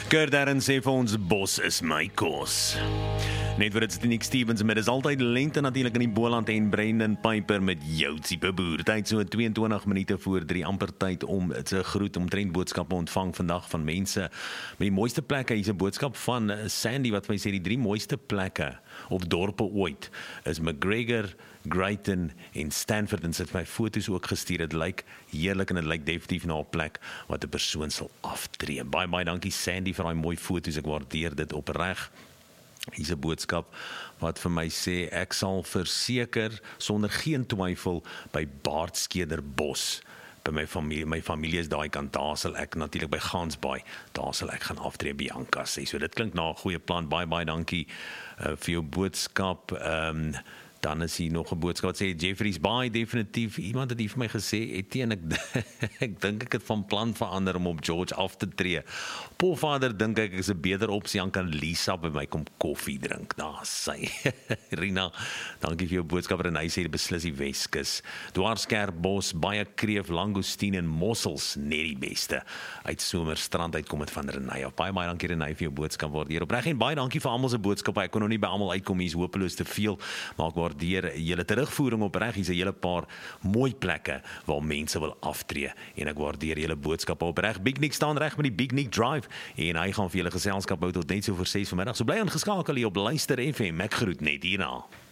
Kurt Darren sê vir ons, bos is my kos. Net vir dit Nick Stevens, met is altyd lente natuurlik in die Boland en Brendan Piper met jou tipe boer. Tyd so 22 minute voor 3, amper tyd om te groet, omtrent boodskappe ontvang vandag van mense met die mooiste plekke. Hier is 'n boodskap van Sandy wat vir my sê die 3 mooiste plekke of dorpe ooit is McGregor, Greyton en Stanford, en sit my foto's ook gestuur. Dit lyk heerlik en dit lyk definitief na 'n plek wat 'n persoon sal aftree. Baie dankie Sandy vir daai mooi foto's, ek waardeer dit opreg. Hier is 'n boodskap wat vir my sê, ek sal verseker sonder geen twyfel by Baardskeder Bos, by my familie is daai kant, daar sal ek natuurlik by Gansbaai, daar sal ek gaan aftree, Bianca sê. So dit klink na 'n goeie plan. Baie dankie vir jou boodskap. Dan is hier nog 'n boodskap wat sê Jeffrey's Bay, definitief. Iemand het hier vir my gesê, Etienne, ek dink ek het van plan verander om op George af te tree. Pofvader dink ek is 'n beter opsie, dan kan Lisa by my kom koffie drink. Daar sy. Rina, dankie vir jou boodskap. En hy sê beslis die Weskus. Dwarskerpbos, baie kreef, langoustine en mossels, net die beste. Uit somerstrand uitkom het van Renay. Baie dankie Renay vir jou boodskap, waardeer opreg, en baie dankie vir almal se boodskappe. Ek kon nog nie by almal uitkom, hier is hopeloos te veel, maar ek waardeer julle terugvoering opreg. Hier is 'n hele paar mooi plekke waar mense wil aftree, en ek waardeer julle boodskappe opreg. Big Nick staan reg met die Big Nick Drive, en hy gaan vir julle geselskap hou tot net so voor 6 vanmiddag. So bly ingeskakel hier op Luister FM. Ek groet net hierna.